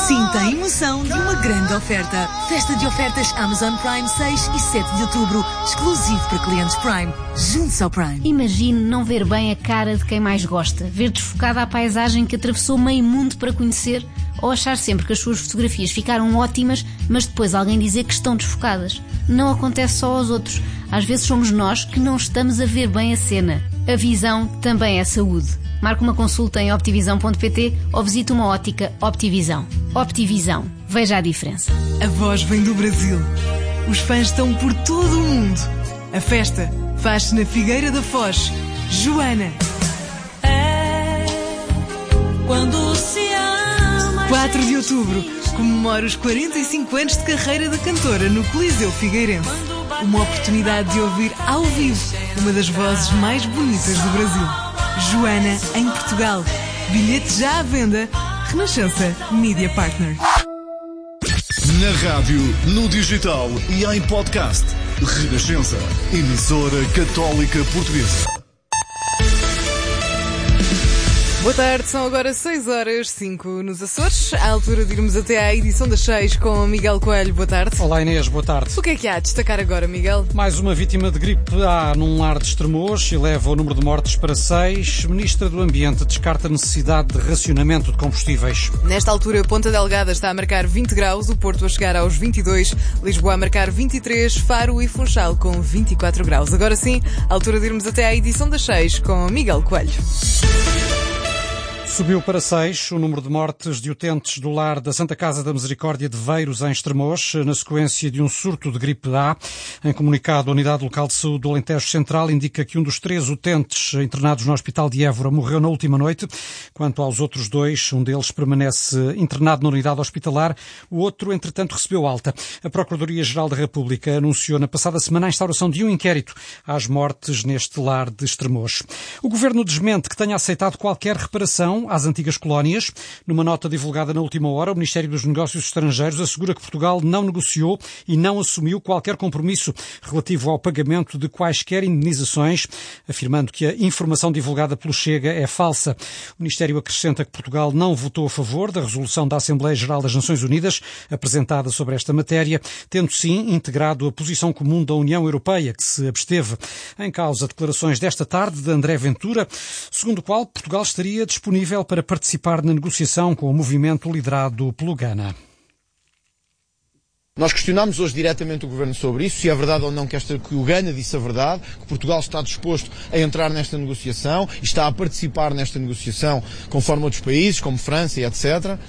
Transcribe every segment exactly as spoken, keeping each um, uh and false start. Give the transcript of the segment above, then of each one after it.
Sinta a emoção de uma grande oferta. Festa de ofertas Amazon Prime seis e sete de outubro, exclusivo para clientes Prime. Junte-se ao Prime. Imagine não ver bem a cara de quem mais gosta, ver desfocada a paisagem que atravessou meio mundo para conhecer, ou achar sempre que as suas fotografias ficaram ótimas, mas depois alguém dizer que estão desfocadas. Não acontece só aos outros. Às vezes somos nós que não estamos a ver bem a cena. A visão também é saúde. Marque uma consulta em optivisão ponto pt ou visite uma ótica Optivisão. Optivisão. Veja a diferença. A voz vem do Brasil. Os fãs estão por todo o mundo. A festa faz-se na Figueira da Foz. Joana. É quando se ama. quatro de outubro. Comemora os quarenta e cinco anos de carreira da cantora no Coliseu Figueirense. Uma oportunidade de ouvir ao vivo uma das vozes mais bonitas do Brasil. Joana, em Portugal. Bilhete já à venda. Renascença Media Partner. Na rádio, no digital e em podcast. Renascença. Emissora Católica Portuguesa. Boa tarde, são agora seis horas, cinco nos Açores. À altura de irmos até à edição das seis com Miguel Coelho. Boa tarde. Olá Inês, boa tarde. O que é que há a destacar agora, Miguel? Mais uma vítima de gripe A num lar de Estremoz eleva o número de mortes para seis. Ministra do Ambiente descarta a necessidade de racionamento de combustíveis. Nesta altura, Ponta Delgada está a marcar vinte graus, o Porto a chegar aos vinte e dois, Lisboa a marcar vinte e três, Faro e Funchal com vinte e quatro graus. Agora sim, à altura de irmos até à edição das seis com Miguel Coelho. Subiu para seis o número de mortes de utentes do lar da Santa Casa da Misericórdia de Veiros, em Estremoz, na sequência de um surto de gripe A. Em comunicado, a Unidade Local de Saúde do Alentejo Central indica que um dos três utentes internados no Hospital de Évora morreu na última noite. Quanto aos outros dois, um deles permanece internado na unidade hospitalar, o outro, entretanto, recebeu alta. A Procuradoria-Geral da República anunciou na passada semana a instauração de um inquérito às mortes neste lar de Estremoz. O Governo desmente que tenha aceitado qualquer reparação às antigas colónias. Numa nota divulgada na última hora, o Ministério dos Negócios Estrangeiros assegura que Portugal não negociou e não assumiu qualquer compromisso relativo ao pagamento de quaisquer indenizações, afirmando que a informação divulgada pelo Chega é falsa. O Ministério acrescenta que Portugal não votou a favor da resolução da Assembleia Geral das Nações Unidas apresentada sobre esta matéria, tendo sim integrado a posição comum da União Europeia, que se absteve. Em causa, declarações desta tarde de André Ventura, segundo o qual Portugal estaria disponível para participar na negociação com o movimento liderado pelo Ghana. Nós questionámos hoje diretamente o Governo sobre isso, se é verdade ou não que, esta, que o Ghana disse a verdade, que Portugal está disposto a entrar nesta negociação e está a participar nesta negociação conforme outros países, como França e etcétera.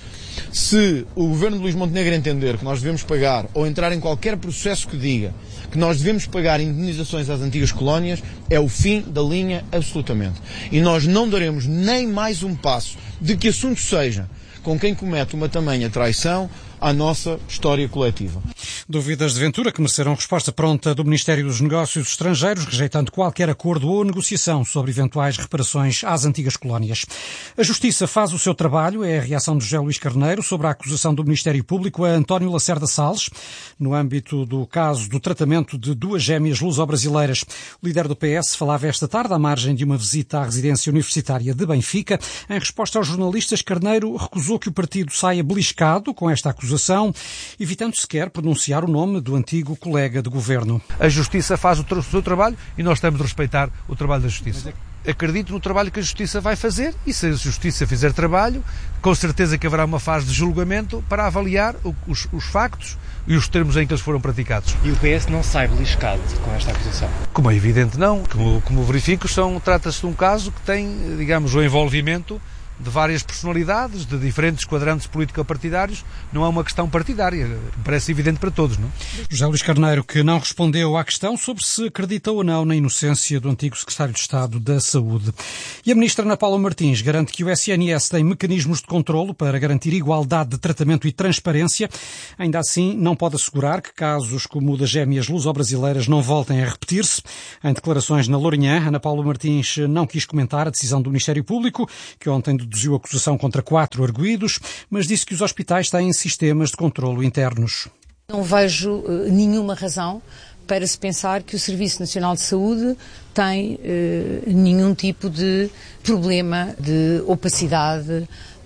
Se o Governo de Luís Montenegro entender que nós devemos pagar ou entrar em qualquer processo que diga que nós devemos pagar indenizações às antigas colónias, é o fim da linha absolutamente. E nós não daremos nem mais um passo de que assunto seja com quem comete uma tamanha traição à nossa história coletiva. Dúvidas de Ventura que mereceram resposta pronta do Ministério dos Negócios Estrangeiros, rejeitando qualquer acordo ou negociação sobre eventuais reparações às antigas colónias. A Justiça faz o seu trabalho, é a reação de José Luís Carneiro sobre a acusação do Ministério Público a António Lacerda Salles, no âmbito do caso do tratamento de duas gêmeas luso-brasileiras. O líder do P S falava esta tarde à margem de uma visita à residência universitária de Benfica. Em resposta aos jornalistas, Carneiro recusou que o partido saia beliscado com esta acusação, evitando sequer pronunciar o nome do antigo colega de governo. A Justiça faz o seu trabalho e nós temos de respeitar o trabalho da Justiça. Acredito no trabalho que a Justiça vai fazer e se a Justiça fizer trabalho, com certeza que haverá uma fase de julgamento para avaliar os, os factos e os termos em que eles foram praticados. E o P S não sai beliscado com esta acusação? Como é evidente, não. Como, como verifico, são, trata-se de um caso que tem, digamos, o envolvimento de várias personalidades, de diferentes quadrantes político-partidários, não é uma questão partidária, parece evidente para todos, não? José Luís Carneiro, que não respondeu à questão sobre se acredita ou não na inocência do antigo secretário de Estado da Saúde. E a ministra Ana Paula Martins garante que o S N S tem mecanismos de controlo para garantir igualdade de tratamento e transparência. Ainda assim, não pode assegurar que casos como o das gêmeas luso-brasileiras não voltem a repetir-se. Em declarações na Lourinhã, Ana Paula Martins não quis comentar a decisão do Ministério Público, que ontem deduziu acusação contra quatro arguidos, mas disse que os hospitais têm sistemas de controlo internos. Não vejo uh, nenhuma razão para se pensar que o Serviço Nacional de Saúde tem uh, nenhum tipo de problema de opacidade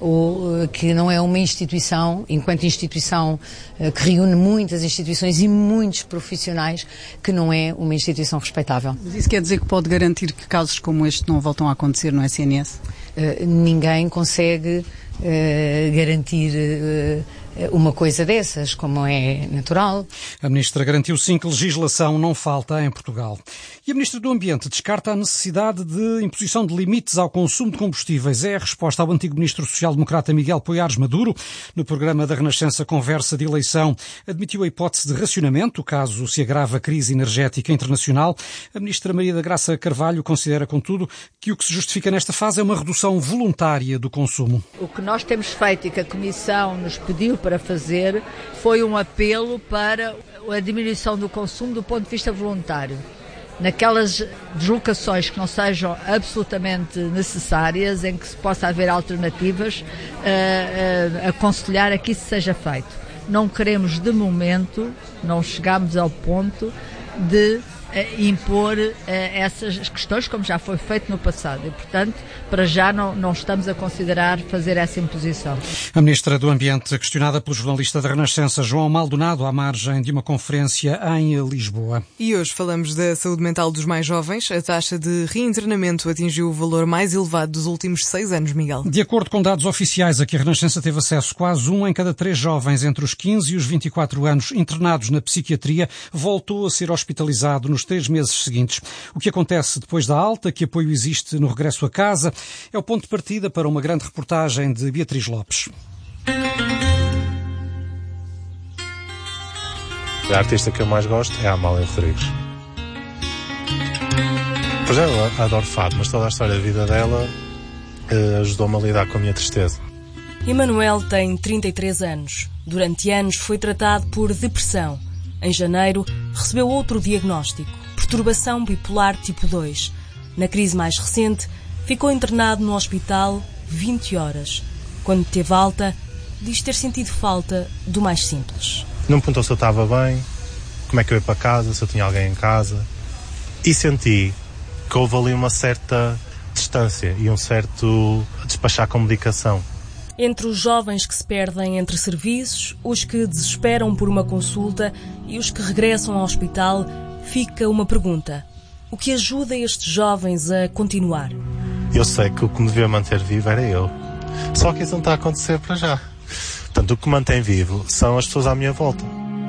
ou que não é uma instituição, enquanto instituição que reúne muitas instituições e muitos profissionais, que não é uma instituição respeitável. Mas isso quer dizer que pode garantir que casos como este não voltam a acontecer no S N S? Uh, ninguém consegue uh, garantir uh, uma coisa dessas, como é natural. A Ministra garantiu sim que legislação não falta em Portugal. E a Ministra do Ambiente descarta a necessidade de imposição de limites ao consumo de combustíveis. É a resposta ao antigo Ministro Social-Democrata Miguel Poiares Maduro. No programa da Renascença Conversa de Eleição, admitiu a hipótese de racionamento, caso se agrave a crise energética internacional. A Ministra Maria da Graça Carvalho considera, contudo, que o que se justifica nesta fase é uma redução voluntária do consumo. O que nós temos feito e que a Comissão nos pediu para fazer foi um apelo para a diminuição do consumo do ponto de vista voluntário. Naquelas deslocações que não sejam absolutamente necessárias, em que se possa haver alternativas, uh, uh, aconselhar a que isso seja feito. Não queremos, de momento, não chegamos ao ponto de impor uh, essas questões, como já foi feito no passado. E, portanto, para já não, não estamos a considerar fazer essa imposição. A Ministra do Ambiente, questionada pelo jornalista da Renascença, João Maldonado, à margem de uma conferência em Lisboa. E hoje falamos da saúde mental dos mais jovens. A taxa de reinternamento atingiu o valor mais elevado dos últimos seis anos, Miguel. De acordo com dados oficiais a que a Renascença teve acesso, quase um em cada três jovens entre os quinze e os vinte e quatro anos internados na psiquiatria voltou a ser hospitalizado nos três meses seguintes. O que acontece depois da alta? Que apoio existe no regresso a casa? É o ponto de partida para uma grande reportagem de Beatriz Lopes. A artista que eu mais gosto é a Amália Rodrigues. Pois é, eu adoro fado, mas toda a história da vida dela eh, ajudou-me a lidar com a minha tristeza. Emanuel tem trinta e três anos. Durante anos foi tratado por depressão. Em janeiro, recebeu outro diagnóstico, perturbação bipolar tipo dois. Na crise mais recente, ficou internado no hospital vinte horas. Quando teve alta, diz ter sentido falta do mais simples. Não me perguntou se eu estava bem, como é que eu ia para casa, se eu tinha alguém em casa. E senti que houve ali uma certa distância e um certo despachar com medicação. Entre os jovens que se perdem entre serviços, os que desesperam por uma consulta e os que regressam ao hospital, fica uma pergunta. O que ajuda estes jovens a continuar? Eu sei que o que me devia manter vivo era eu. Só que isso não está a acontecer para já. Portanto, o que me mantém vivo são as pessoas à minha volta.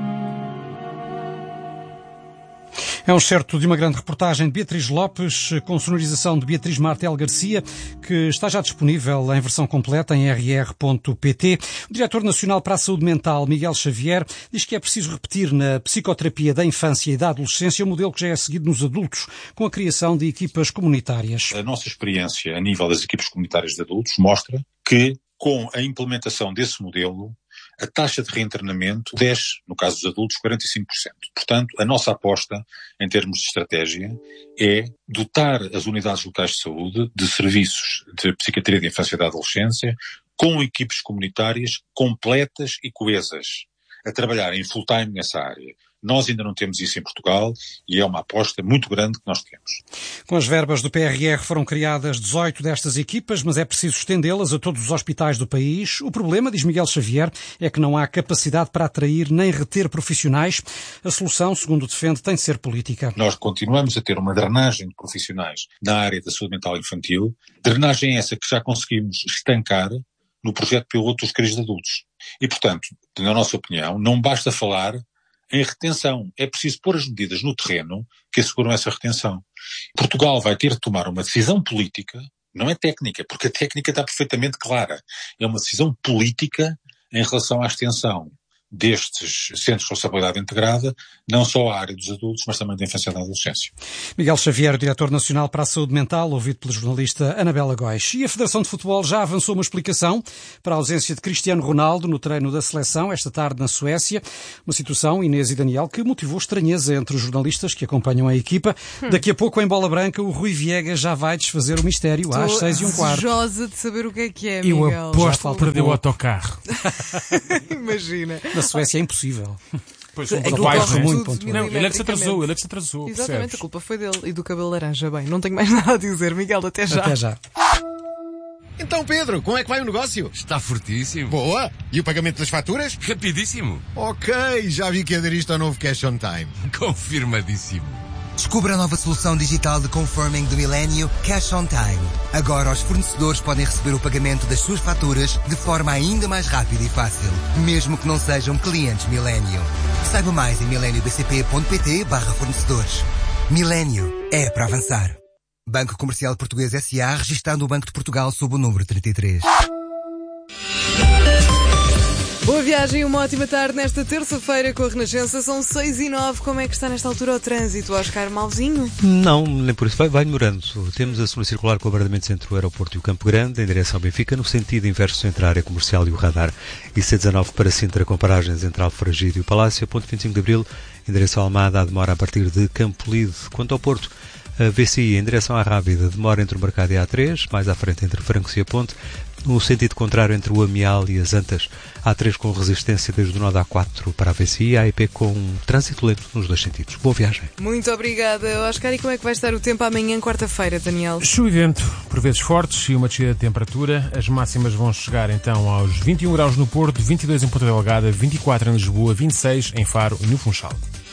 É um excerto de uma grande reportagem de Beatriz Lopes, com sonorização de Beatriz Martel Garcia, que está já disponível em versão completa em r r ponto p t. O Diretor Nacional para a Saúde Mental, Miguel Xavier, diz que é preciso repetir na psicoterapia da infância e da adolescência o modelo que já é seguido nos adultos, com a criação de equipas comunitárias. A nossa experiência a nível das equipas comunitárias de adultos mostra que, com a implementação desse modelo, a taxa de reinternamento desce, no caso dos adultos, quarenta e cinco por cento. Portanto, a nossa aposta, em termos de estratégia, é dotar as unidades locais de saúde de serviços de psiquiatria de infância e da adolescência com equipes comunitárias completas e coesas, a trabalhar em full time nessa área. Nós ainda não temos isso em Portugal e é uma aposta muito grande que nós temos. Com as verbas do P R R foram criadas dezoito destas equipas, mas é preciso estendê-las a todos os hospitais do país. O problema, diz Miguel Xavier, é que não há capacidade para atrair nem reter profissionais. A solução, segundo defende, tem de ser política. Nós continuamos a ter uma drenagem de profissionais na área da saúde mental infantil, drenagem essa que já conseguimos estancar no projeto piloto dos CRIs de adultos. E, portanto, na nossa opinião, não basta falar em retenção. É preciso pôr as medidas no terreno que asseguram essa retenção. Portugal vai ter de tomar uma decisão política, não é técnica, porque a técnica está perfeitamente clara. É uma decisão política em relação à extensão destes centros de responsabilidade integrada, não só à área dos adultos, mas também da infância e da adolescência. Miguel Xavier, Diretor Nacional para a Saúde Mental, ouvido pela jornalista Anabela Góis. E a Federação de Futebol já avançou uma explicação para a ausência de Cristiano Ronaldo no treino da seleção esta tarde na Suécia. Uma situação, Inês e Daniel, que motivou estranheza entre os jornalistas que acompanham a equipa. Hum. Daqui a pouco, em Bola Branca, o Rui Viegas já vai desfazer o mistério às Tô seis e um quarto. Desejosa de saber o que é que é, Miguel. Eu aposto que perdeu o autocarro. Imagina. Na Suécia é impossível. Pois, é um baixo, muito não, ele é que se atrasou, ele é que se atrasou. Exatamente, percebes? A culpa foi dele e do cabelo laranja. Bem, não tenho mais nada a dizer. Miguel, até já. Até já. Então, Pedro, como é que vai o negócio? Está fortíssimo. Boa! E o pagamento das faturas? Rapidíssimo. Ok, já vi que aderiste ao novo Cash on Time. Confirmadíssimo. Descubra a nova solução digital de confirming do milênio, Cash on Time. Agora os fornecedores podem receber o pagamento das suas faturas de forma ainda mais rápida e fácil, mesmo que não sejam clientes Milênio. Saiba mais em milênio b c p ponto p t barra fornecedores. Milênio é para avançar. Banco Comercial Português S A, registado no Banco de Portugal sob o número trinta e três. Boa viagem e uma ótima tarde nesta terça-feira com a Renascença. São seis e nove. Como é que está nesta altura o trânsito, Oscar? Malzinho? Não, nem por isso. Vai, vai melhorando. Temos a segunda circular com o abrandamento entre o aeroporto e o Campo Grande, em direção ao Benfica, no sentido inverso entre a área comercial e o radar. E C dezanove para Sintra, com paragens entre Alfragide e o Palácio. Ponto vinte e cinco de Abril, em direção ao Almada, a demora a partir de Campolide. Quanto ao Porto, a V C I em direção à Rábida, demora entre o Mercado e a A três, mais à frente entre Francos e a Ponte. No sentido contrário entre o Amial e as Antas, A três com resistência desde o nó da A quatro para a V C I, a A I P com um trânsito lento nos dois sentidos. Boa viagem. Muito obrigada, Oscar. E como é que vai estar o tempo amanhã, quarta-feira, Daniel? Chuva e vento, por vezes fortes, e uma descida de temperatura. As máximas vão chegar então aos vinte e um graus no Porto, vinte e dois em Ponta Delgada, vinte e quatro em Lisboa, vinte e seis em Faro e no Funchal.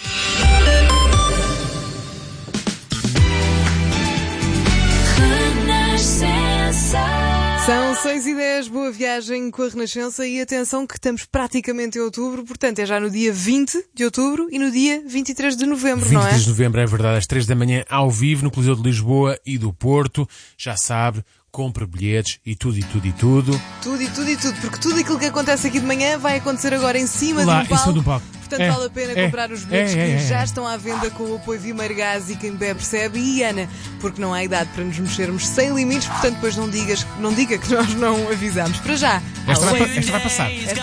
São seis e dez, boa viagem com a Renascença e atenção que estamos praticamente em outubro, portanto é já no dia vinte de outubro e no dia vinte e três de novembro, não é? vinte e três de novembro, é verdade, às três da manhã, ao vivo, no Coliseu de Lisboa e do Porto. Já sabe, compra bilhetes e tudo e tudo e tudo. Tudo e tudo e tudo, porque tudo aquilo que acontece aqui de manhã vai acontecer agora em cima Lá, de um palco. em cima de um palco. Portanto, é, vale a pena é, comprar os bilhetes é, é, que é, já é. estão à venda com o apoio Vimeiro Gás e quem bebe percebe. E Ana, porque não há idade para nos mexermos sem limites, portanto, depois não digas, não diga que nós não avisamos. Para já, Esta vai, esta vai passar. Esta